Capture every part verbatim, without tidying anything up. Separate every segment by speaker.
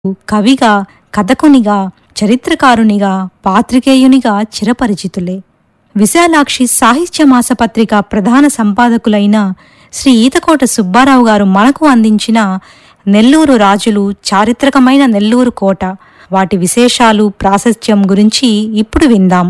Speaker 1: కవిగా, కథకునిగా, చరిత్రకారునిగా, పాత్రికేయునిగా చిరపరిచితులే. విశాలాక్షి సాహిత్య మాసపత్రిక ప్రధాన సంపాదకులైన శ్రీ ఈతకోట సుబ్బారావు గారు మనకు అందించిన నెల్లూరు రాజులు, చారిత్రకమైన నెల్లూరు కోట, వాటి విశేషాలు, ప్రాశస్త్యం గురించి ఇప్పుడు విందాం.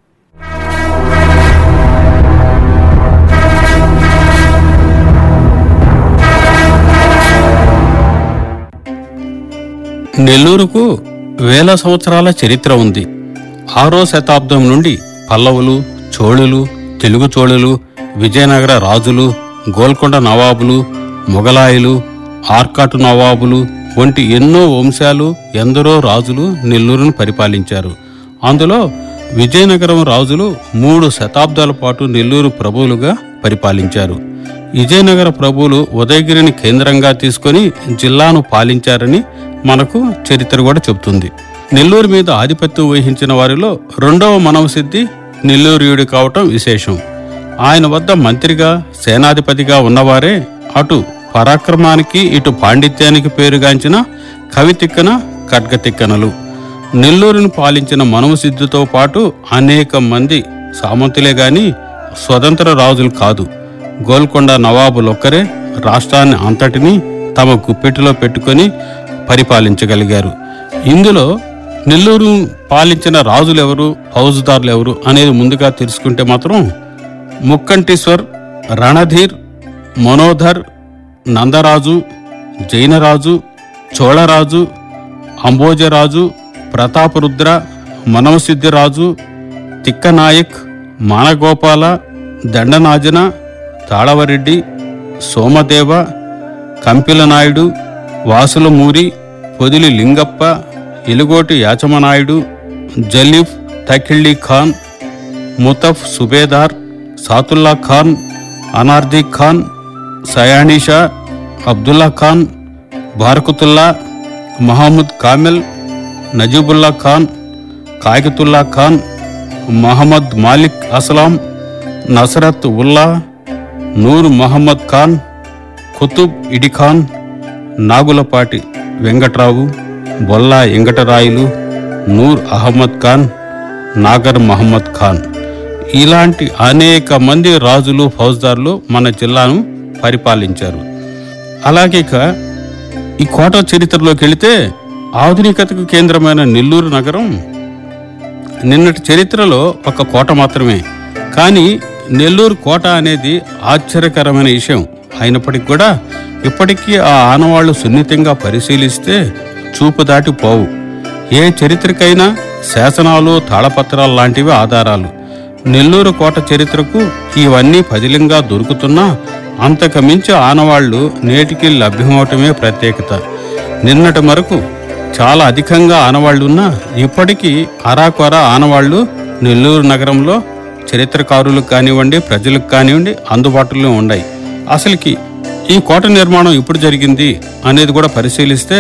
Speaker 2: నెల్లూరుకు వేల సంవత్సరాల చరిత్ర ఉంది. ఆరో శతాబ్దం నుండి పల్లవులు, చోళులు, తెలుగు చోళులు, విజయనగర రాజులు, గోల్కొండ నవాబులు, మొగలాయులు, ఆర్కాటు నవాబులు వంటి ఎన్నో వంశాలు, ఎందరో రాజులు నెల్లూరును పరిపాలించారు. అందులో విజయనగరం రాజులు మూడు శతాబ్దాల పాటు నెల్లూరు ప్రభువులుగా పరిపాలించారు. విజయనగర ప్రభువులు ఉదయగిరిని కేంద్రంగా తీసుకొని జిల్లాను పాలించారని మనకు చరిత్ర కూడా చెబుతుంది. నెల్లూరు మీద ఆధిపత్యం వహించిన వారిలో రెండవ మనవసిద్ధి నెల్లూరియుడి కావటం విశేషం. ఆయన వద్ద మంత్రిగా, సేనాధిపతిగా ఉన్నవారే అటు పరాక్రమానికి, ఇటు పాండిత్యానికి పేరుగాంచిన కవితిక్కన, ఖడ్గతిక్కనలు. నెల్లూరును పాలించిన మనవసిద్ధితో పాటు అనేక మంది సామంతులే గాని స్వతంత్ర రాజులు కాదు. గోల్కొండ నవాబులొక్కరే రాష్ట్రాన్ని అంతటినీ తమ గుప్పెటిలో పెట్టుకొని పరిపాలించగలిగారు. ఇందులో నెల్లూరు పాలించిన రాజులెవరు, ఫౌజుదారులెవరు అనేది ముందుగా తెలుసుకుంటే మాత్రం ముక్కంటీశ్వర్, రణధీర్, మనోధర్, నందరాజు, జైనరాజు, చోళరాజు, అంబోజరాజు, ప్రతాపరుద్ర, మనవసిద్ధిరాజు, తిక్కనాయక్, మానగోపాల, దండనాజన, తాళవరెడ్డి, సోమదేవ, కంపిలనాయుడు, వాసులమూరి, పొదిలి లింగప్ప, ఎలుగోటి యాచమనాయుడు, జలీఫ్, తకిళ్ళీ ఖాన్, ముతఫ్ సుబేదార్, సాతుల్లా ఖాన్, అనార్దీ ఖాన్, సయానీషా, అబ్దుల్లా ఖాన్, బారకుతుల్లా, మహమ్మద్ కామిల్, నజీబుల్లా ఖాన్, కాయకతుల్లా ఖాన్, మహమ్మద్ మాలిక్ అస్లాం, నసరత్ ఉల్లా, నూర్ మహమ్మద్ ఖాన్, కుతుబ్ ఇడిఖాన్, నాగులపాటి వెంకట్రావు, బొల్లా వెంకటరాయులు, నూర్ అహ్మద్ ఖాన్, నాగర్ మహమ్మద్ ఖాన్, ఇలాంటి అనేక మంది రాజులు, ఫౌజ్దారులు మన జిల్లాను పరిపాలించారు. అలాగే ఈ కోట చరిత్రలోకి వెళితే ఆధునికతకు కేంద్రమైన నెల్లూరు నగరం నిన్నటి చరిత్రలో ఒక కోట మాత్రమే. కానీ నెల్లూరు కోట అనేది ఆశ్చర్యకరమైన విషయం అయినప్పటికీ కూడా ఇప్పటికీ ఆ ఆనవాళ్లు సున్నితంగా పరిశీలిస్తే చూపు దాటి పోవు. ఏ చరిత్రకైనా శాసనాలు, తాళపత్రాలు లాంటివి ఆధారాలు. నెల్లూరు కోట చరిత్రకు ఇవన్నీ పదిలంగా దొరుకుతున్నా అంతకు మించి ఆనవాళ్లు నేటికి లభ్యమవటమే ప్రత్యేకత. నిన్నటి వరకు చాలా అధికంగా ఆనవాళ్లున్నా ఇప్పటికీ అరాకొర ఆనవాళ్లు నెల్లూరు నగరంలో చరిత్రకారులకు కానివ్వండి, ప్రజలకు కానివ్వండి అందుబాటులో ఉన్నాయి. అసలుకి ఈ కోట నిర్మాణం ఎప్పుడు జరిగింది అనేది కూడా పరిశీలిస్తే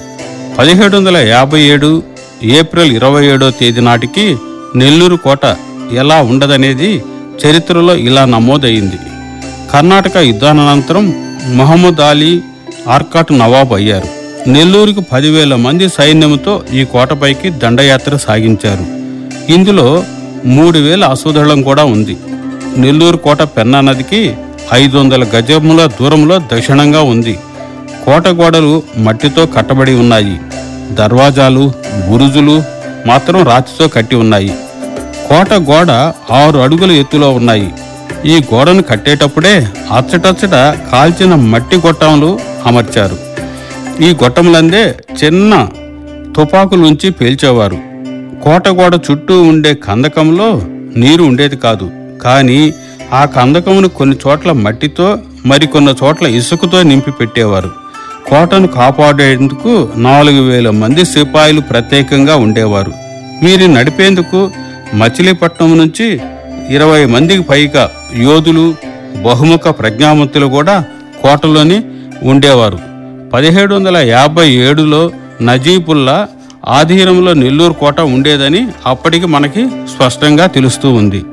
Speaker 2: పదిహేడు వందల యాభై ఏడు ఏప్రిల్ ఇరవై ఏడో తేదీ నాటికి నెల్లూరు కోట ఎలా ఉండదనేది చరిత్రలో ఇలా నమోదయ్యింది. కర్ణాటక యుద్ధానంతరం మహమ్మద్ అలీ ఆర్కాట్ నవాబ్ అయ్యారు. నెల్లూరుకు పదివేల మంది సైన్యంతో ఈ కోటపైకి దండయాత్ర సాగించారు. ఇందులో మూడు వేల అశ్వదళం కూడా ఉంది. నెల్లూరు కోట పెన్నా నదికి ఐదు వందల గజముల దూరంలో దక్షిణంగా ఉంది. కోట గోడలు మట్టితో కట్టబడి ఉన్నాయి. దర్వాజాలు, బురుజులు మాత్రం రాతితో కట్టి ఉన్నాయి. కోట గోడ ఆరు అడుగుల ఎత్తులో ఉన్నాయి. ఈ గోడను కట్టేటప్పుడే అచ్చటచ్చట కాల్చిన మట్టి గొట్టంలు అమర్చారు. ఈ గొట్టములందే చిన్న తుపాకులుంచి పేల్చేవారు. కోట గోడ చుట్టూ ఉండే కందకంలో నీరు ఉండేది కాదు. కానీ ఆ కందకమును కొన్ని చోట్ల మట్టితో, మరికొన్ని చోట్ల ఇసుకతో నింపి పెట్టేవారు. కోటను కాపాడేందుకు నాలుగు వేల మంది సిపాయిలు ప్రత్యేకంగా ఉండేవారు. వీరిని నడిపేందుకు మచిలీపట్నం నుంచి ఇరవై మందికి పైగా యోధులు, బహుముఖ ప్రజ్ఞావంతులు కూడా కోటలోని ఉండేవారు. పదిహేడు వందల యాభై ఏడులో నజీబుల్లా ఆధీనంలో నెల్లూరు కోట ఉండేదని అప్పటికి మనకి స్పష్టంగా తెలుస్తూ ఉంది.